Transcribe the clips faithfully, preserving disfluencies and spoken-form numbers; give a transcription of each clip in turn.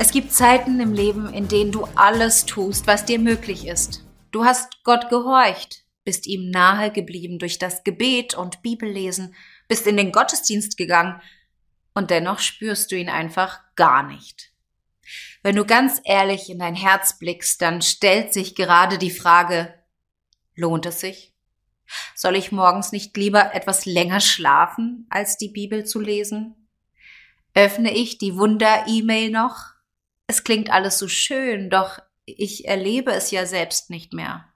Es gibt Zeiten im Leben, in denen du alles tust, was dir möglich ist. Du hast Gott gehorcht, bist ihm nahe geblieben durch das Gebet und Bibellesen, bist in den Gottesdienst gegangen und dennoch spürst du ihn einfach gar nicht. Wenn du ganz ehrlich in dein Herz blickst, dann stellt sich gerade die Frage, lohnt es sich? Soll ich morgens nicht lieber etwas länger schlafen, als die Bibel zu lesen? Öffne ich die Wunder-E-Mail noch? Es klingt alles so schön, doch ich erlebe es ja selbst nicht mehr.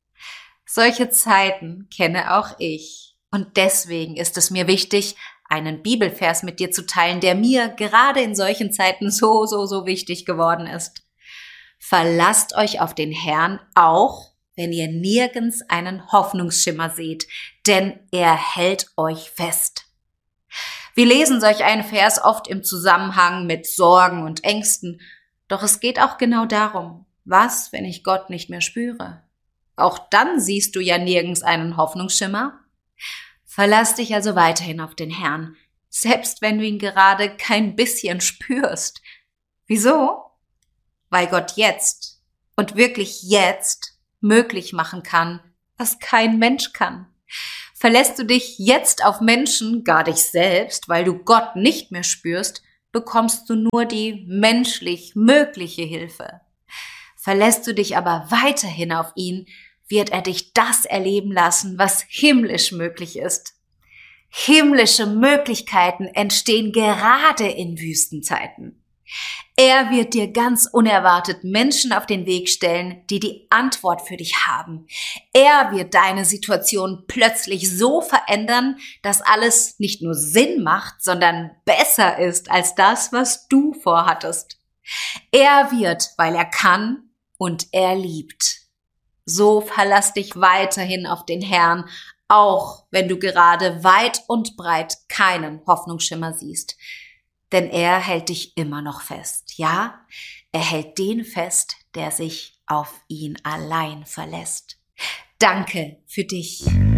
Solche Zeiten kenne auch ich. Und deswegen ist es mir wichtig, einen Bibelvers mit dir zu teilen, der mir gerade in solchen Zeiten so, so, so wichtig geworden ist. Verlasst euch auf den Herrn, auch wenn ihr nirgends einen Hoffnungsschimmer seht, denn er hält euch fest. Wir lesen solch einen Vers oft im Zusammenhang mit Sorgen und Ängsten, doch es geht auch genau darum, was, wenn ich Gott nicht mehr spüre? Auch dann siehst du ja nirgends einen Hoffnungsschimmer. Verlass dich also weiterhin auf den Herrn, selbst wenn du ihn gerade kein bisschen spürst. Wieso? Weil Gott jetzt und wirklich jetzt möglich machen kann, was kein Mensch kann. Verlässt du dich jetzt auf Menschen, gar dich selbst, weil du Gott nicht mehr spürst, bekommst du nur die menschlich mögliche Hilfe. Verlässt du dich aber weiterhin auf ihn, wird er dich das erleben lassen, was himmlisch möglich ist. Himmlische Möglichkeiten entstehen gerade in Wüstenzeiten. Er wird dir ganz unerwartet Menschen auf den Weg stellen, die die Antwort für dich haben. Er wird deine Situation plötzlich so verändern, dass alles nicht nur Sinn macht, sondern besser ist als das, was du vorhattest. Er wird, weil er kann und er liebt. So verlass dich weiterhin auf den Herrn, auch wenn du gerade weit und breit keinen Hoffnungsschimmer siehst. Denn er hält dich immer noch fest. Ja, er hält den fest, der sich auf ihn allein verlässt. Danke für dich.